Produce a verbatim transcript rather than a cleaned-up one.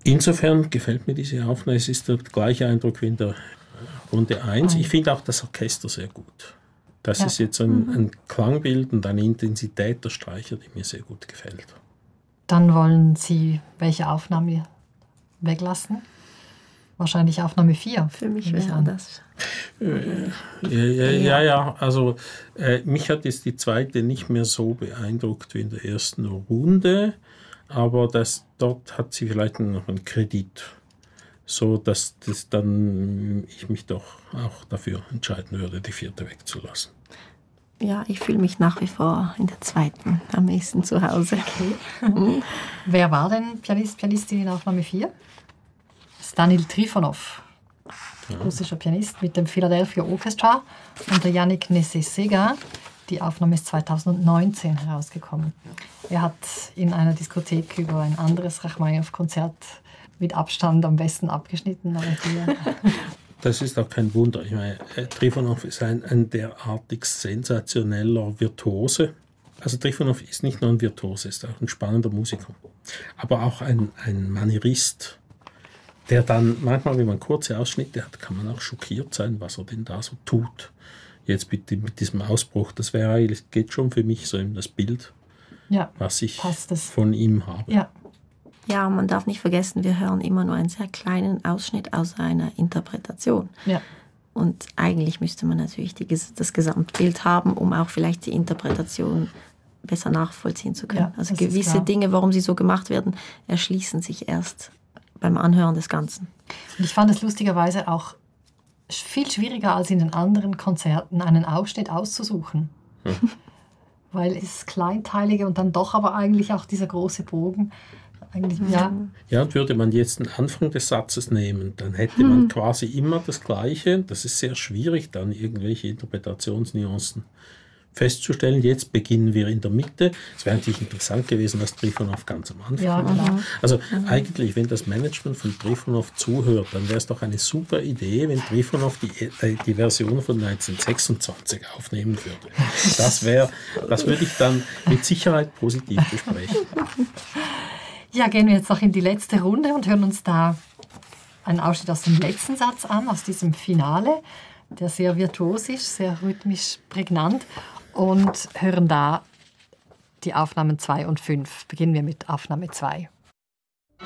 Insofern gefällt mir diese Aufnahme. Es ist der gleiche Eindruck wie in der Runde eins. Ich finde auch das Orchester sehr gut. Das ja. ist jetzt ein, ein Klangbild und eine Intensität der Streicher, die mir sehr gut gefällt. Dann wollen Sie welche Aufnahme weglassen? Wahrscheinlich Aufnahme vier. Für mich wäre das. Äh, ja, ja, ja, ja, also äh, mich hat jetzt die zweite nicht mehr so beeindruckt wie in der ersten Runde, aber das, dort hat sie vielleicht noch einen Kredit, so dass das dann ich mich doch auch dafür entscheiden würde, die vierte wegzulassen. Ja, ich fühle mich nach wie vor in der zweiten am ehesten zu Hause. Okay. Wer war denn Pianist, Pianistin in Aufnahme vier? Danil Trifonov, ja. russischer Pianist mit dem Philadelphia Orchestra, und der Yannick Nézet-Séguin. Die Aufnahme ist zweitausendneunzehn herausgekommen. Er hat in einer Diskothek über ein anderes Rachmaninow-Konzert mit Abstand am besten abgeschnitten. Aber hier das ist auch kein Wunder. Ich meine, Trifonov ist ein, ein derartig sensationeller Virtuose. Also Trifonov ist nicht nur ein Virtuose, ist auch ein spannender Musiker, aber auch ein, ein Manierist, der dann manchmal, wenn man kurze Ausschnitte hat, kann man auch schockiert sein, was er denn da so tut. Jetzt mit, mit diesem Ausbruch, das wäre eigentlich, geht schon für mich so in das Bild, ja, was ich von ihm habe. Ja. ja, man darf nicht vergessen, wir hören immer nur einen sehr kleinen Ausschnitt aus einer Interpretation. Ja. Und eigentlich müsste man natürlich die, das Gesamtbild haben, um auch vielleicht die Interpretation besser nachvollziehen zu können. Ja, also gewisse Dinge, warum sie so gemacht werden, erschließen sich erst beim Anhören des Ganzen. Und ich fand es lustigerweise auch viel schwieriger als in den anderen Konzerten, einen Ausschnitt auszusuchen. Hm. Weil es kleinteilige und dann doch aber eigentlich auch dieser große Bogen. Eigentlich, ja. ja, und würde man jetzt den Anfang des Satzes nehmen, dann hätte man hm. quasi immer das Gleiche. Das ist sehr schwierig, dann irgendwelche Interpretationsnuancen festzustellen. Jetzt beginnen wir in der Mitte. Es wäre natürlich interessant gewesen, was Trifonov ganz am Anfang ja, macht. Also mhm. eigentlich, wenn das Management von Trifonov zuhört, dann wäre es doch eine super Idee, wenn Trifonov die, die Version von neunzehnhundertsechsundzwanzig aufnehmen würde. Das wäre, das würde ich dann mit Sicherheit positiv besprechen. Ja, gehen wir jetzt noch in die letzte Runde und hören uns da einen Ausschnitt aus dem letzten Satz an, aus diesem Finale, der sehr virtuos ist, sehr rhythmisch prägnant. Und hören da die Aufnahmen zwei und fünf. Beginnen wir mit Aufnahme zwei.